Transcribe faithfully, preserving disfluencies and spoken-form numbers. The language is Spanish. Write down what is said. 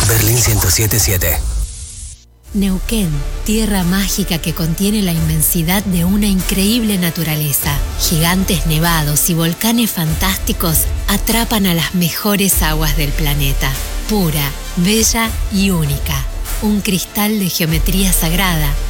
Berlín ciento siete punto siete. Neuquén, tierra mágica que contiene la inmensidad de una increíble naturaleza. Gigantes nevados y volcanes fantásticos atrapan a las mejores aguas del planeta. Pura, bella y única. Un cristal de geometría sagrada